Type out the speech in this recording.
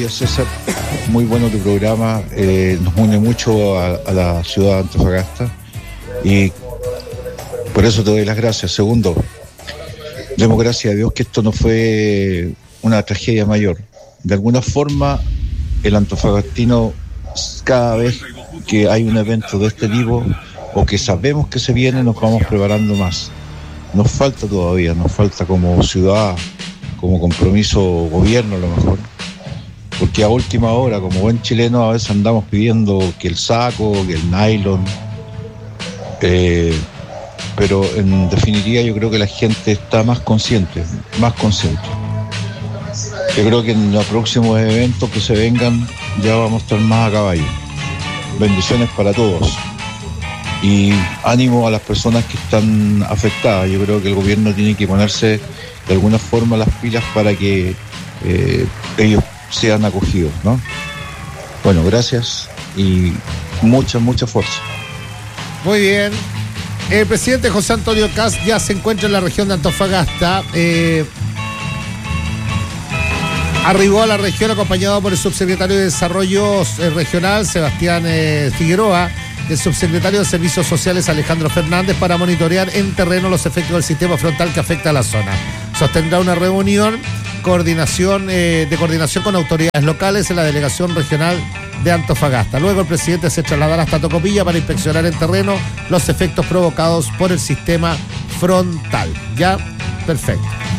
días, César. Muy bueno tu programa. Nos une mucho a la ciudad de Antofagasta y por eso te doy las gracias. Segundo, demos gracias a Dios que esto no fue una tragedia mayor. De alguna forma, el antofagastino, cada vez que hay un evento de este tipo o que sabemos que se viene, nos vamos preparando más. Nos falta todavía, nos falta como ciudad, como compromiso gobierno a lo mejor, porque a última hora, como buen chileno, a veces andamos pidiendo que el saco, que el nylon, pero en definitiva yo creo que la gente está más consciente. Yo creo que en los próximos eventos que se vengan ya vamos a estar más a caballo. Bendiciones para todos y ánimo a las personas que están afectadas. Yo creo que el gobierno tiene que ponerse de alguna forma las pilas para que ellos sean acogidos, ¿no? Bueno, gracias y mucha fuerza. Muy bien. El presidente José Antonio Kast ya se encuentra en la región de Antofagasta. Arribó a la región acompañado por el subsecretario de Desarrollo Regional, Sebastián Figueroa, el subsecretario de Servicios Sociales, Alejandro Fernández, para monitorear en terreno los efectos del sistema frontal que afecta a la zona. Sostendrá una reunión de coordinación con autoridades locales en la delegación regional de Antofagasta. Luego el presidente se trasladará hasta Tocopilla para inspeccionar en terreno los efectos provocados por el sistema frontal. ¿Ya? Perfecto.